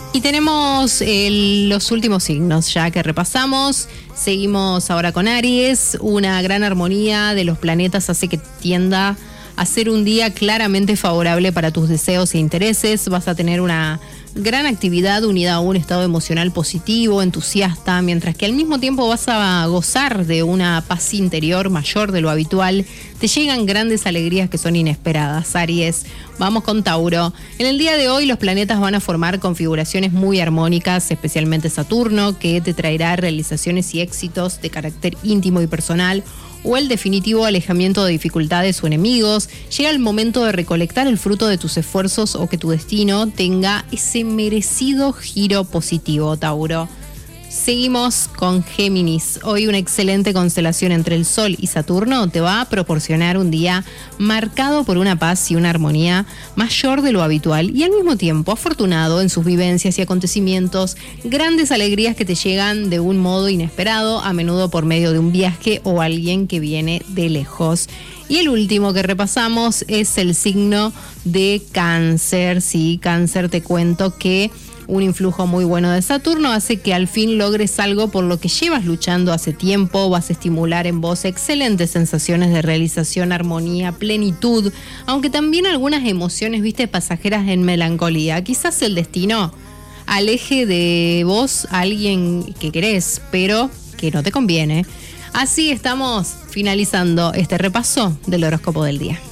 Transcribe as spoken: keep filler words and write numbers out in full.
Y tenemos el, los últimos signos ya que repasamos. Seguimos ahora con Aries. Una gran armonía de los planetas hace que tienda a ser un día claramente favorable para tus deseos e intereses. Vas a tener una gran actividad unida a un estado emocional positivo, entusiasta, mientras que al mismo tiempo vas a gozar de una paz interior mayor de lo habitual. Te llegan grandes alegrías que son inesperadas, Aries. Vamos con Tauro. En el día de hoy los planetas van a formar configuraciones muy armónicas, especialmente Saturno, que te traerá realizaciones y éxitos de carácter íntimo y personal, o el definitivo alejamiento de dificultades o enemigos. Llega el momento de recolectar el fruto de tus esfuerzos o que tu destino tenga ese merecido giro positivo, Tauro. Seguimos con Géminis. Hoy una excelente constelación entre el Sol y Saturno te va a proporcionar un día marcado por una paz y una armonía mayor de lo habitual y al mismo tiempo afortunado en sus vivencias y acontecimientos, grandes alegrías que te llegan de un modo inesperado, a menudo por medio de un viaje o alguien que viene de lejos. Y el último que repasamos es el signo de Cáncer. Sí, Cáncer, te cuento que un influjo muy bueno de Saturno hace que al fin logres algo por lo que llevas luchando hace tiempo. Vas a estimular en vos excelentes sensaciones de realización, armonía, plenitud, aunque también algunas emociones, viste, pasajeras en melancolía. Quizás el destino aleje de vos a alguien que querés, pero que no te conviene. Así estamos finalizando este repaso del horóscopo del día.